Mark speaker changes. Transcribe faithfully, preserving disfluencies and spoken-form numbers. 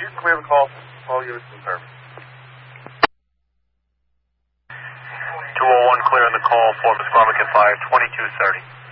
Speaker 1: Houston, we have a call. All units in service.
Speaker 2: two oh one clear on the call for Miss Farmington five, twenty-two thirty.